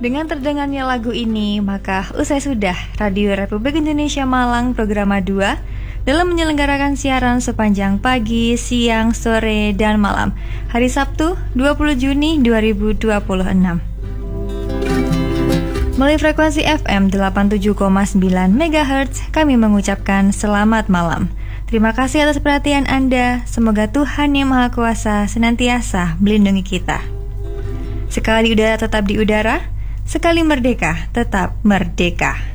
Dengan terdengarnya lagu ini, maka usai sudah Radio Republik Indonesia Malang Programa 2 dalam menyelenggarakan siaran sepanjang pagi, siang, sore, dan malam hari Sabtu 20 Juni 2026. Melalui frekuensi FM 87,9 MHz, kami mengucapkan selamat malam. Terima kasih atas perhatian Anda. Semoga Tuhan Yang Maha Kuasa senantiasa melindungi kita. Sekali udara tetap di udara, sekali merdeka tetap merdeka.